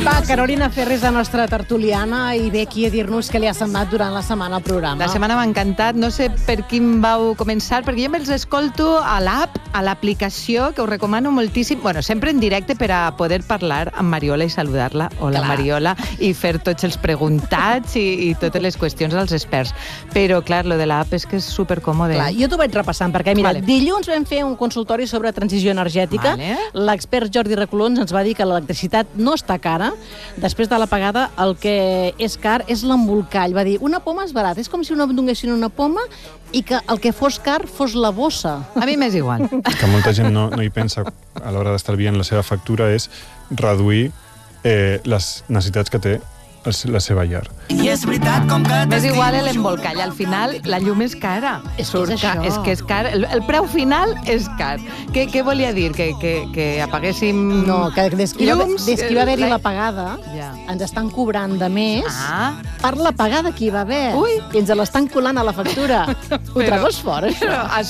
Va, Carolina Ferrer és la nostra tertuliana i ve aquí a dir-nos què li ha semblat durant la setmana al programa. La setmana m'ha encantat, no sé per quin vau començar, perquè jo me'ls escolto a l'app, a l'aplicació, que us recomano moltíssim, bueno, sempre en directe per a poder parlar amb Mariola i saludar-la. Hola, clar. Mariola, i fer tots els preguntats i totes les qüestions dels experts. Però, clar, lo de l'app és que és supercòmode. Clar, jo t'ho vaig repassant, perquè, mira, dilluns vam fer un consultori sobre transició energètica. L'expert Jordi Recolons ens va dir que l'electricitat no està cara. Després de l'apagada, el que és car és l'embolcall. Va dir, una poma és barat, és com si no em donessin una poma i que el que fos car fos la bossa. A mi m'és igual. Que molta gent no hi pensa a l'hora d'estalviar en la seva factura és reduir les necessitats que té la seva llar. I és veritat com que... M'és igual l'embolcall, al final la llum és cara. És que és car. El preu final és car. Què volia dir? Que apaguéssim no, que des que llums? Des que hi va haver-hi l'apagada, ens estan cobrant de més per l'apagada que hi va haver. Ui. I ens l'estan colant a la factura. Ho trobes fort, això? Però a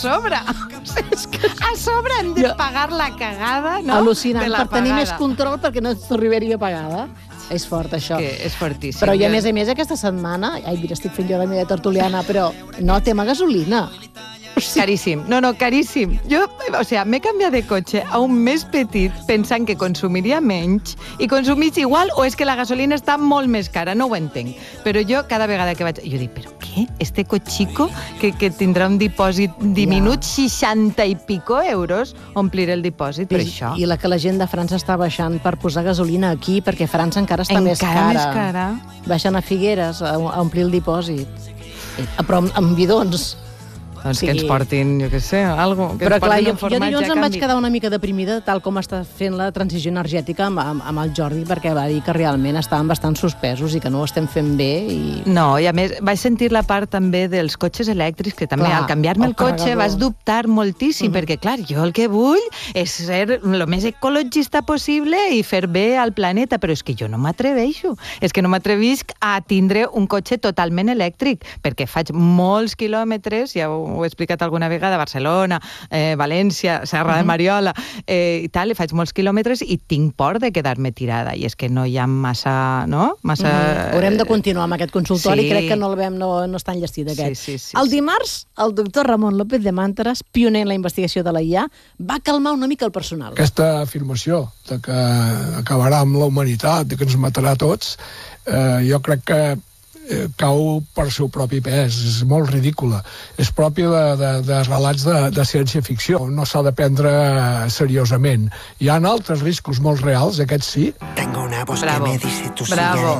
sobre hem de pagar la cagada, no? Al·lucinant, per tenir més control perquè no s'arribaria pagada. És fort, això. Que és fortíssim. Però i a més, aquesta setmana... Ai, mira, estic fent jo la meva tertuliana, però no, tema gasolina. Caríssim. No, caríssim. Jo, m'he canviat de cotxe a un més petit pensant que consumiria menys i consumís igual o és que la gasolina està molt més cara, no ho entenc. Però jo, cada vegada que vaig... Jo dic, però què? Este cotxico que tindrà un dipòsit diminut, 60 i pico euros, ompliré el dipòsit per això. I la que la gent de França està baixant per posar gasolina aquí, perquè França encara està més cara. Baixant a Figueres a omplir el dipòsit. Però amb bidons. Doncs que ens portin, jo què sé, alguna cosa. Però clar, jo dilluns em vaig quedar una mica deprimida, tal com està fent la transició energètica amb el Jordi, perquè va dir que realment estaven bastant suspesos i que no ho estem fent bé. No, i a més vaig sentir la part també dels cotxes elèctrics, que també al canviar-me el cotxe vas dubtar moltíssim, perquè clar, jo el que vull és ser el més ecologista possible i fer bé al planeta, però és que jo no m'atreveixo. És que no m'atrevisc a tindre un cotxe totalment elèctric, perquè faig molts quilòmetres, ja ho he explicat alguna vegada, Barcelona, València, Serra de Mariola, i tal, i faig molts quilòmetres i tinc por de quedar-me tirada, i és que no hi ha massa, no? Haurem de continuar amb aquest consultori, crec que no està enllestit aquest. El dimarts, el doctor Ramon López de Màntares, pioner en la investigació de la IA, va calmar una mica el personal. Aquesta afirmació de que acabarà amb la humanitat, de que ens matarà a tots, jo crec que cau per seu propi pes, és molt ridícula. És pròpia de relats de ciència-ficció, no s'ha de prendre seriosament. Hi ha altres riscos molt reals, aquests sí. Tengo una voz que me dice tu bravo.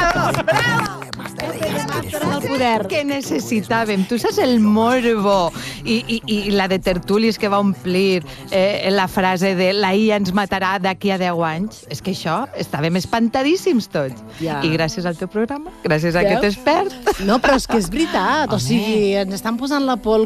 Que necessitàvem. Tu saps el morbo i la de tertúlies que va omplir la frase de la IA ens matarà d'aquí a 10 anys? És que això, estàvem espantadíssims tots. I gràcies al teu programa, gràcies a aquest expert. No, però és que és veritat. O sigui, ens estan posant la por